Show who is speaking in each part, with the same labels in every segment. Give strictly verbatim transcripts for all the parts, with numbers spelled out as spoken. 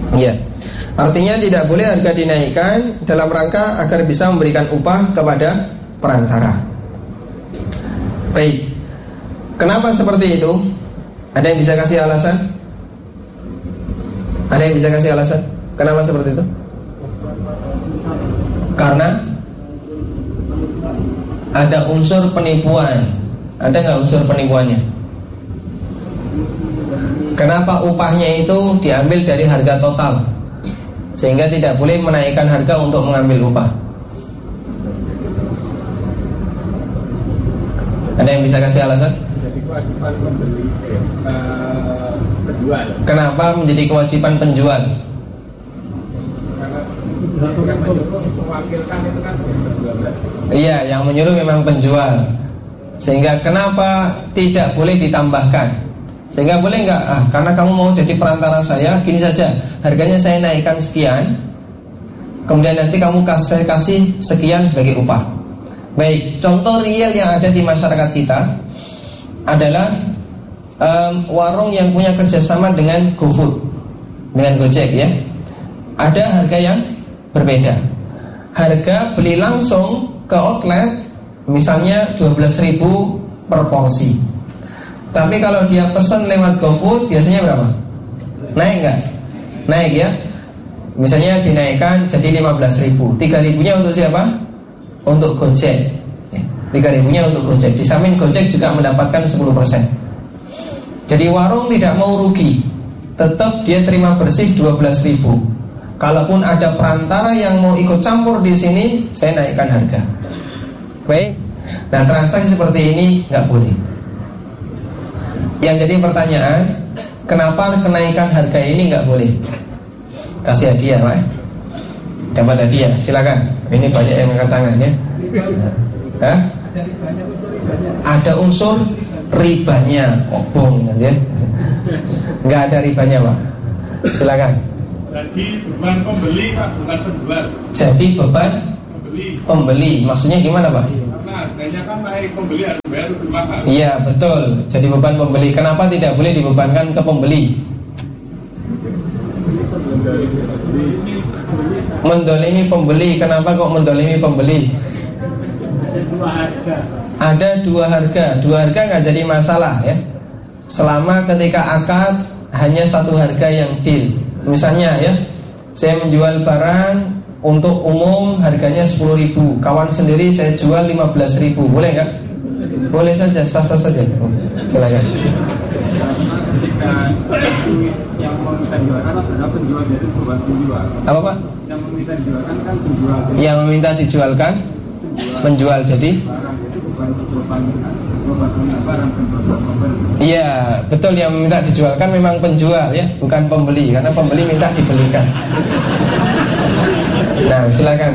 Speaker 1: Ya, artinya tidak boleh harga dinaikkan dalam rangka agar bisa memberikan upah kepada perantara. Baik, kenapa seperti itu? Ada yang bisa kasih alasan? Ada yang bisa kasih alasan? Kenapa seperti itu? Karena ada unsur penipuan. Ada nggak unsur penipuannya? Kenapa upahnya itu diambil dari harga total, sehingga tidak boleh menaikkan harga untuk mengambil upah? Ada yang bisa kasih alasan?
Speaker 2: Jadi kewajiban pembeli eh, penjual.
Speaker 1: Kenapa menjadi kewajiban penjual?
Speaker 2: Karena yang mewakilkan itu kan penjual.
Speaker 1: Iya, yang menyuruh memang penjual. Sehingga kenapa tidak boleh ditambahkan? Sehingga boleh nggak? Ah, karena kamu mau jadi perantara saya, gini saja, harganya saya naikkan sekian, kemudian nanti kamu kasih kasih sekian sebagai upah. Baik, contoh real yang ada di masyarakat kita adalah um, warung yang punya kerjasama dengan GoFood, dengan Gojek ya. Ada harga yang berbeda. Harga beli langsung ke outlet misalnya dua belas ribu per porsi. Tapi kalau dia pesan lewat GoFood biasanya berapa? Naik nggak? Naik ya. Misalnya dinaikkan jadi lima belas ribu. tiga ribunya untuk siapa? Untuk Gojek. tiga ribunya untuk Gojek. Di samping Gojek juga mendapatkan sepuluh persen. Jadi warung tidak mau rugi, tetap dia terima bersih dua belas ribu. Kalaupun ada perantara yang mau ikut campur di sini, saya naikkan harga. Baik. Nah, transaksi seperti ini nggak boleh. Yang jadi pertanyaan, kenapa kenaikan harga ini nggak boleh? Kasih hadiah, Pak. Dapat hadiah, silakan. Ini banyak yang angkat tangan ya. Hah? Ada unsur ribanya. Oh, bohong ya. Nggak ada ribanya, Pak. Silakan.
Speaker 2: Jadi beban pembeli Pak, bukan penjual.
Speaker 1: Jadi beban
Speaker 2: Pembeli.
Speaker 1: Pembeli, maksudnya gimana, Pak?
Speaker 2: Karena harganya kan naik, pembeli harus bayar lebih mahal.
Speaker 1: Iya, betul. Jadi beban pembeli. Kenapa tidak boleh dibebankan ke pembeli? Mendolimi pembeli. Kenapa kok mendolimi pembeli?
Speaker 2: Ada dua harga.
Speaker 1: Ada dua harga. Dua harga nggak jadi masalah ya. Selama ketika akad hanya satu harga yang deal. Misalnya ya, saya menjual barang untuk umum harganya sepuluh ribu, kawan sendiri saya jual lima belas ribu, boleh nggak? Boleh saja, sah-sah saja. Oh, silakan.
Speaker 2: Yang meminta jualan adalah penjual, jadi beban penjual.
Speaker 1: Apa, Pak?
Speaker 2: Yang meminta dijualkan kan penjual.
Speaker 1: Yang meminta dijualkan penjual, jadi
Speaker 2: Barang itu bukan beban beban barang penjual pembeli.
Speaker 1: iya, betul, yang meminta dijualkan memang penjual ya, bukan pembeli, karena pembeli minta dibelikan. Nah, silakan.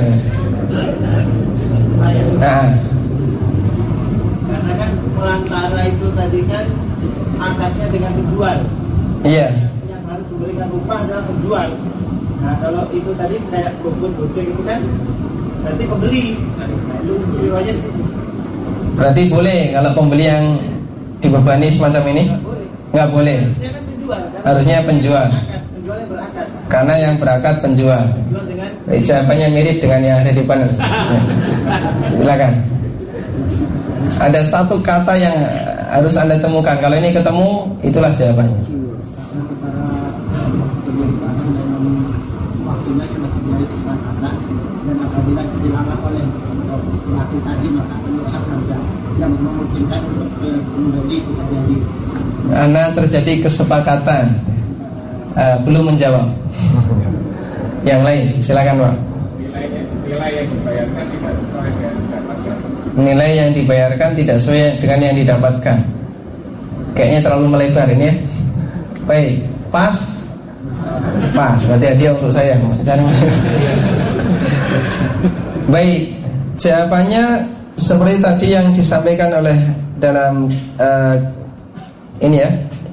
Speaker 1: Nah,
Speaker 3: karena kan perantara itu tadi kan akadnya dengan penjual.
Speaker 1: iya.
Speaker 3: Yang harus memberikan upah adalah penjual. Nah, kalau itu tadi kayak GoFood, Gojek itu kan berarti pembeli. Nah, itu riwayat sih.
Speaker 1: Berarti boleh kalau pembeli yang dibebani semacam ini? Nggak boleh.
Speaker 3: Harusnya kan penjual. Kan?
Speaker 1: Harusnya penjual.
Speaker 3: Akad, penjual yang berakad.
Speaker 1: Karena yang berakad penjual.
Speaker 3: Penjual dengan
Speaker 1: Jawabannya mirip dengan yang ada di panel. Silakan. Ada satu kata yang harus Anda temukan. Kalau ini ketemu, itulah jawabannya.
Speaker 3: karena para pemilik barang dalam waktunya sudah terjadi kesalahan dan apabila kehilangan oleh pelaku tadi maka merusak harga yang memungkinkan untuk pembeli itu terjadi.
Speaker 1: Karena terjadi kesepakatan. uh, Belum menjawab. Yang lain, silakan, Pak.
Speaker 2: Nilai nilai yang dibayarkan tidak sesuai dengan yang didapatkan.
Speaker 1: Nilai yang dibayarkan tidak sesuai dengan yang didapatkan. Kayaknya terlalu melebar ini ya. Baik, pas. Pas, berarti hadiah untuk saya. Jangan. Baik, jawabannya seperti tadi yang disampaikan oleh dalam uh, ini ya,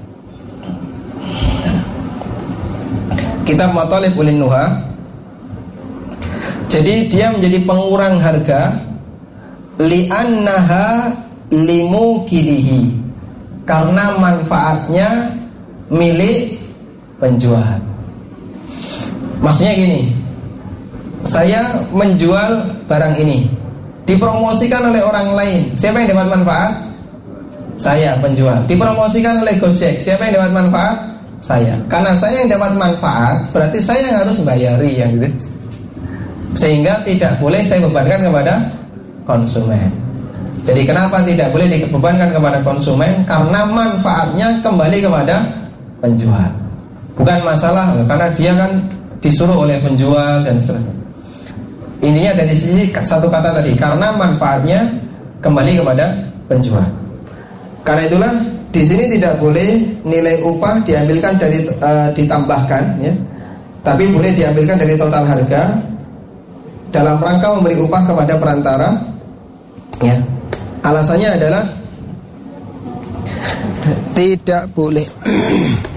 Speaker 1: Kitab Matalib Ulin Nuha. Jadi dia menjadi pengurang harga li'annaha limukilihi, karena manfaatnya milik penjual. Maksudnya gini, saya menjual barang ini, dipromosikan oleh orang lain, siapa yang dapat manfaat? Saya, penjual. Dipromosikan oleh Gojek, siapa yang dapat manfaat? Saya. Karena saya yang dapat manfaat, berarti saya yang harus bayari, yang gitu. Sehingga tidak boleh saya bebankan kepada konsumen. Jadi kenapa tidak boleh dibebankan kepada konsumen? Karena manfaatnya kembali kepada penjual. Bukan masalah karena dia kan disuruh oleh penjual dan seterusnya. Intinya dari sisi satu kata tadi, karena manfaatnya kembali kepada penjual. Karena itulah di sini tidak boleh nilai upah diambilkan dari uh, ditambahkan, ya, tapi boleh diambilkan dari total harga dalam rangka memberi upah kepada perantara. Ya, alasannya adalah tidak boleh